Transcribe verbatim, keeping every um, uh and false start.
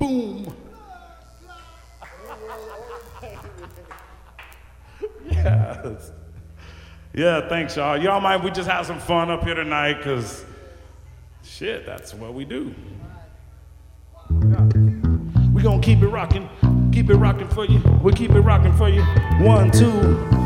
Boom. Yes. Yeah, thanks, y'all. Y'all mind we just have some fun up here tonight, because shit, that's what we do. We gonna keep it rocking, keep it rocking for you. We keep it rocking for you. One, two.